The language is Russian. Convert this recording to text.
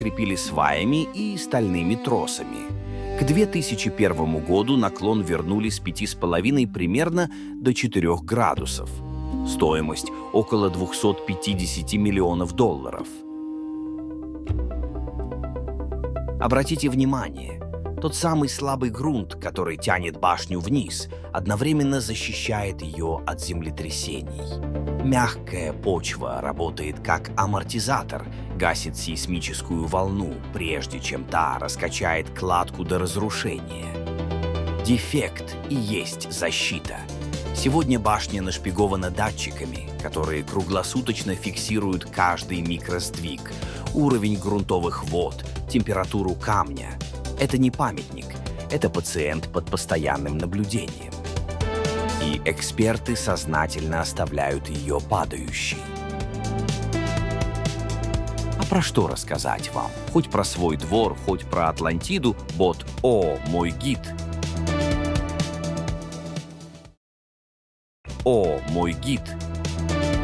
крепили сваями и стальными тросами. К 2001 году наклон вернули с 5,5 примерно до 4 градусов. Стоимость около 250 миллионов долларов. Обратите внимание, тот самый слабый грунт, который тянет башню вниз, одновременно защищает ее от землетрясений. Мягкая почва работает как амортизатор, гасит сейсмическую волну, прежде чем та раскачает кладку до разрушения. Дефект и есть защита. Сегодня башня нашпигована датчиками, которые круглосуточно фиксируют каждый микросдвиг, уровень грунтовых вод, температуру камня. Это не памятник, это пациент под постоянным наблюдением. И эксперты сознательно оставляют ее падающей. А про что рассказать вам? Хоть про свой двор, хоть про Атлантиду, бот «О, мой гид». «О, мой гид»